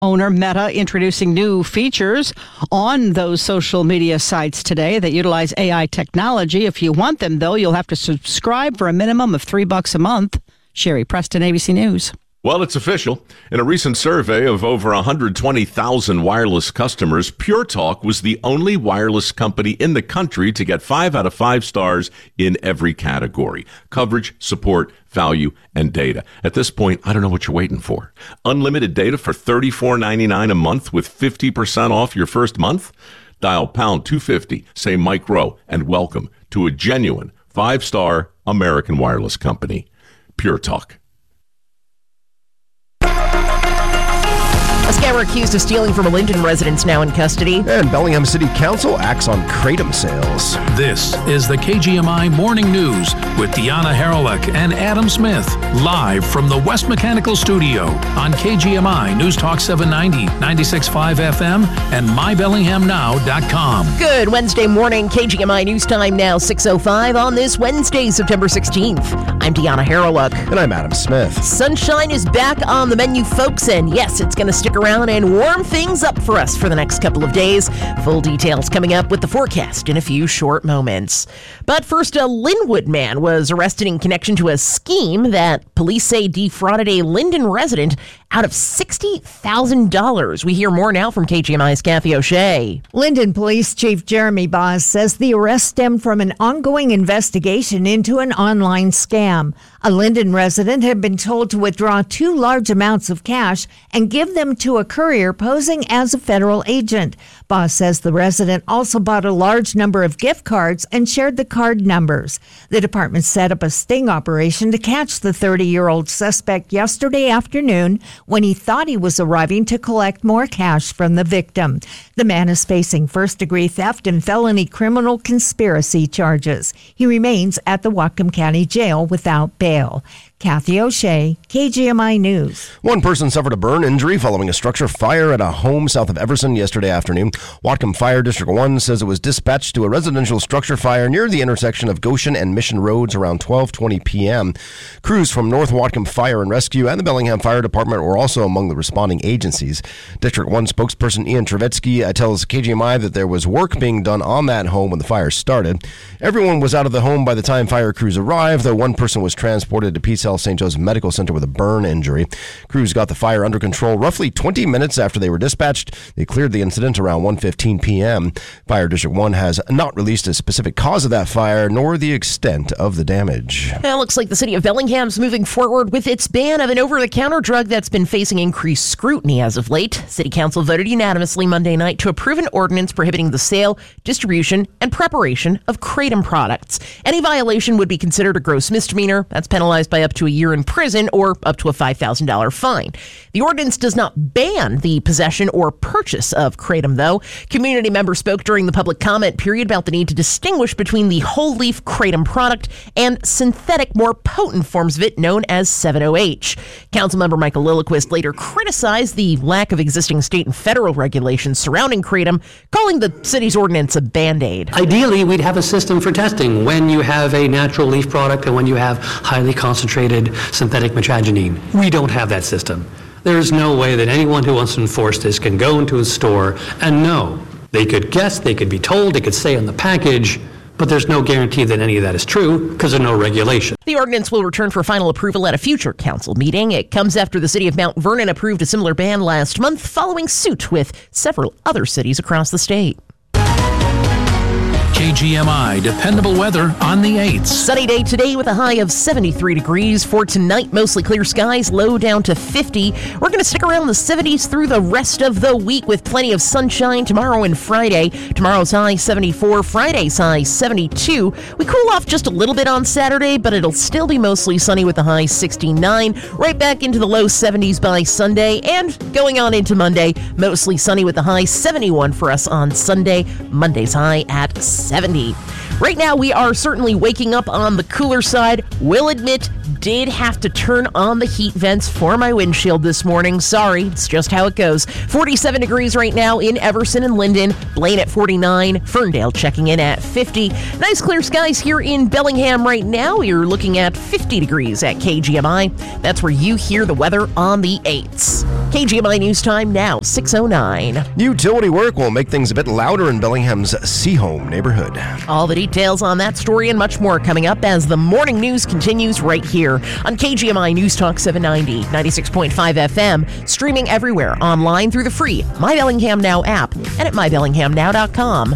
owner Meta introducing new features on those social media sites today that utilize AI technology. If you want them, though, you'll have to subscribe for a minimum of $3 a month. Sherry Preston, ABC News. Well, it's official. In a recent survey of over 120,000 wireless customers, Pure Talk was the only wireless company in the country to get 5 out of 5 stars in every category: coverage, support, value, and data. At this point, I don't know what you're waiting for. Unlimited data for $34.99 a month with 50% off your first month? Dial pound 250, say Mike Rowe, and welcome to a genuine 5-star American wireless company. Pure Talk. A scammer accused of stealing from a Linden residence now in custody. And Bellingham City Council acts on kratom sales. This is the KGMI Morning News with Deanna Haralick and Adam Smith, live from the West Mechanical Studio on KGMI News Talk 790, 96.5 FM, and mybellinghamnow.com. Good Wednesday morning, KGMI News Time now 6:05 on this Wednesday, September 16th. I'm Deanna Haralick. And I'm Adam Smith. Sunshine is back on the menu, folks, and yes, it's going to stick around and warm things up for us for the next couple of days. Full details coming up with the forecast in a few short moments. But first, a Linwood man was arrested in connection to a scheme that police say defrauded a Linden resident out of $60,000. We hear more now from KGMI's Kathy O'Shea. Linden Police Chief Jeremy Boz says the arrest stemmed from an ongoing investigation into an online scam. A Linden resident had been told to withdraw 2 large amounts of cash and give them to a courier posing as a federal agent. Boz says the resident also bought a large number of gift cards and shared the card numbers. The department set up a sting operation to catch the 30-year-old suspect yesterday afternoon when he thought he was arriving to collect more cash from the victim. The man is facing first-degree theft and felony criminal conspiracy charges. He remains at the Whatcom County Jail without bail. Kathy O'Shea, KGMI News. One person suffered a burn injury following a structure fire at a home south of Everson yesterday afternoon. Whatcom Fire District 1 says it was dispatched to a residential structure fire near the intersection of Goshen and Mission Roads around 12:20 p.m. Crews from North Whatcom Fire and Rescue and the Bellingham Fire Department were also among the responding agencies. District 1 spokesperson Ian Trevetsky tells KGMI that there was work being done on that home when the fire started. Everyone was out of the home by the time fire crews arrived, though one person was transported to Peace Health St. Joe's Medical Center with a burn injury. Crews got the fire under control roughly 20 minutes after they were dispatched. They cleared the incident around 1:15 p.m. Fire District 1 has not released a specific cause of that fire nor the extent of the damage. It looks like the city of Bellingham's moving forward with its ban of an over-the-counter drug that's been facing increased scrutiny as of late. City Council voted unanimously Monday night to approve an ordinance prohibiting the sale, distribution, and preparation of kratom products. Any violation would be considered a gross misdemeanor. That's penalized by up to a year in prison or up to a $5,000 fine. The ordinance does not ban the possession or purchase of kratom, though. Community members spoke during the public comment period about the need to distinguish between the whole leaf kratom product and synthetic, more potent forms of it known as 7-OH. Councilmember Michael Lilliquist later criticized the lack of existing state and federal regulations surrounding kratom, calling the city's ordinance a Band-Aid. Ideally, we'd have a system for testing when you have a natural leaf product and when you have highly concentrated synthetic mitragynine. We don't have that system. There is no way that anyone who wants to enforce this can go into a store and know. They could guess, they could be told, they could say on the package, but there's no guarantee that any of that is true because there's no regulation. The ordinance will return for final approval at a future council meeting. It comes after the city of Mount Vernon approved a similar ban last month, following suit with several other cities across the state. KGMI dependable weather on the 8th. Sunny day today with a high of 73 degrees. For tonight, mostly clear skies, low down to 50. We're going to stick around the 70s through the rest of the week with plenty of sunshine tomorrow and Friday. Tomorrow's high 74, Friday's high 72. We cool off just a little bit on Saturday, but it'll still be mostly sunny with a high 69. Right back into the low 70s by Sunday, and going on into Monday, mostly sunny with a high 71 for us on Sunday. Monday's high at 70. Right now, we are certainly waking up on the cooler side. Will admit, did have to turn on the heat vents for my windshield this morning. Sorry, it's just how it goes. 47 degrees right now in Everson and Linden. Blaine at 49. Ferndale checking in at 50. Nice clear skies here in Bellingham right now. You're looking at 50 degrees at KGMI. That's where you hear the weather on the 8s. KGMI News Time now, 6:09. Utility work will make things a bit louder in Bellingham's Seaholme neighborhood. All the details on that story and much more coming up as the morning news continues right here on KGMI News Talk 790, 96.5 FM, streaming everywhere online through the free My Bellingham Now app and at mybellinghamnow.com.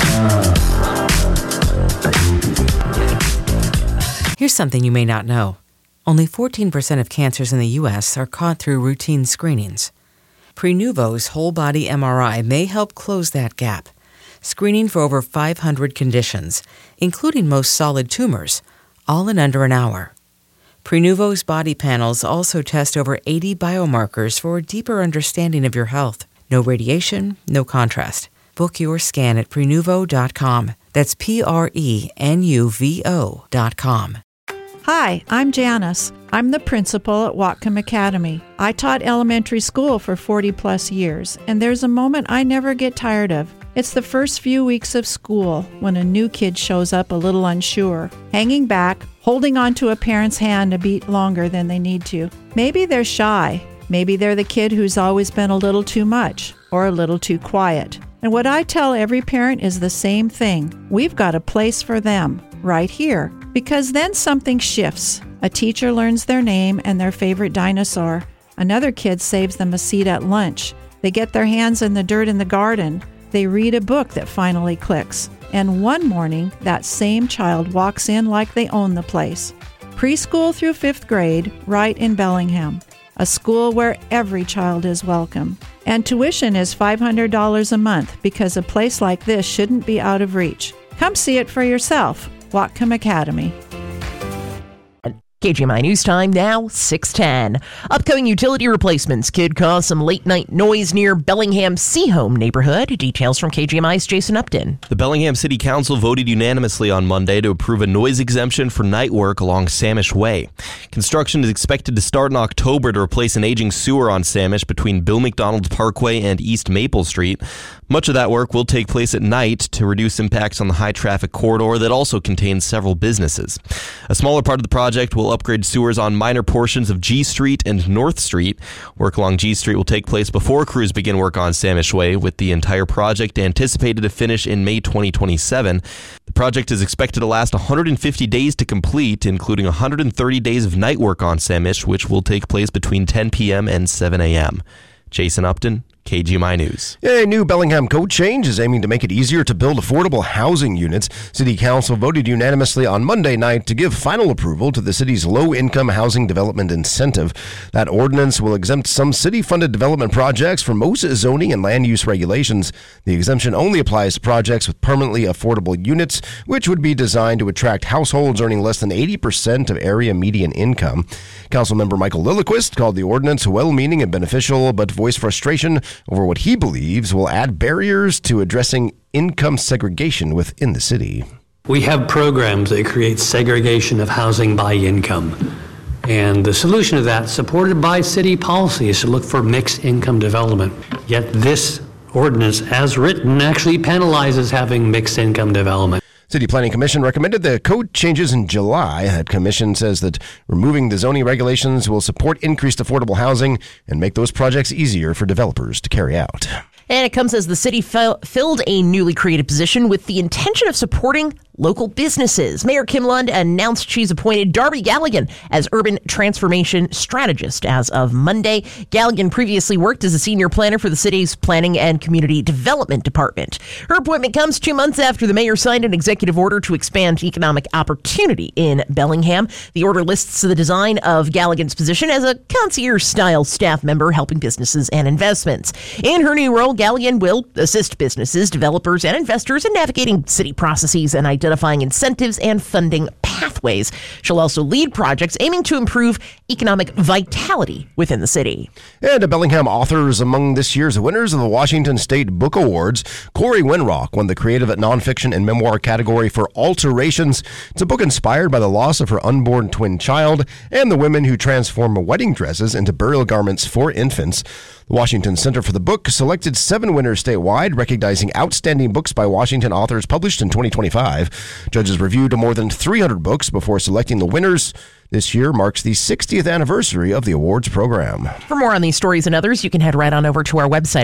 Here's something you may not know. Only 14% of cancers in the U.S. are caught through routine screenings. Prenuvo's whole-body MRI may help close that gap, screening for over 500 conditions, including most solid tumors, all in under an hour. Prenuvo's body panels also test over 80 biomarkers for a deeper understanding of your health. No radiation, no contrast. Book your scan at Prenuvo.com. That's Prenuvo.com. Hi, I'm Janice. I'm the principal at Whatcom Academy. I taught elementary school for 40 plus years, and there's a moment I never get tired of. It's the first few weeks of school when a new kid shows up a little unsure, hanging back, holding onto a parent's hand a beat longer than they need to. Maybe they're shy. Maybe they're the kid who's always been a little too much or a little too quiet. And what I tell every parent is the same thing. We've got a place for them right here. Because then something shifts. A teacher learns their name and their favorite dinosaur. Another kid saves them a seat at lunch. They get their hands in the dirt in the garden. They read a book that finally clicks. And one morning, that same child walks in like they own the place. Preschool through 5th grade, right in Bellingham. A school where every child is welcome. And tuition is $500 a month because a place like this shouldn't be out of reach. Come see it for yourself. Whatcom Academy. KGMI News Time now, 6:10. Upcoming utility replacements could cause some late-night noise near Bellingham Seaholme neighborhood. Details from KGMI's Jason Upton. The Bellingham City Council voted unanimously on Monday to approve a noise exemption for night work along Samish Way. Construction is expected to start in October to replace an aging sewer on Samish between Bill McDonald Parkway and East Maple Street. Much of that work will take place at night to reduce impacts on the high-traffic corridor that also contains several businesses. A smaller part of the project will upgrade sewers on minor portions of G Street and North Street. Work along G Street will take place before crews begin work on Samish Way, with the entire project anticipated to finish in May 2027. The project is expected to last 150 days to complete, including 130 days of night work on Samish, which will take place between 10 p.m. and 7 a.m. Jason Upton, KGMI News. A new Bellingham code change is aiming to make it easier to build affordable housing units. City Council voted unanimously on Monday night to give final approval to the city's low-income housing development incentive. That ordinance will exempt some city-funded development projects from most zoning and land use regulations. The exemption only applies to projects with permanently affordable units, which would be designed to attract households earning less than 80% of area median income. Councilmember Michael Lilliquist called the ordinance well-meaning and beneficial, but voiced frustration over what he believes will add barriers to addressing income segregation within the city. We have programs that create segregation of housing by income. And the solution to that, supported by city policy, is to look for mixed income development. Yet this ordinance, as written, actually penalizes having mixed income development. City Planning Commission recommended the code changes in July. That commission says that removing the zoning regulations will support increased affordable housing and make those projects easier for developers to carry out. And it comes as the city filled a newly created position with the intention of supporting local businesses. Mayor Kim Lund announced she's appointed Darby Galligan as Urban Transformation Strategist as of Monday. Galligan previously worked as a senior planner for the city's Planning and Community Development Department. Her appointment comes 2 months after the mayor signed an executive order to expand economic opportunity in Bellingham. The order lists the design of Galligan's position as a concierge-style staff member helping businesses and investments. In her new role, Galligan will assist businesses, developers, and investors in navigating city processes and identifying incentives and funding pathways. She'll also lead projects aiming to improve economic vitality within the city. And Bellingham authors among this year's winners of the Washington State Book Awards. Corey Winrock won the creative nonfiction and memoir category for Alterations. It's a book inspired by the loss of her unborn twin child and the women who transform wedding dresses into burial garments for infants. The Washington Center for the Book selected 7 winners statewide, recognizing outstanding books by Washington authors published in 2025. Judges reviewed more than 300 books before selecting the winners. This year marks the 60th anniversary of the awards program. For more on these stories and others, you can head right on over to our website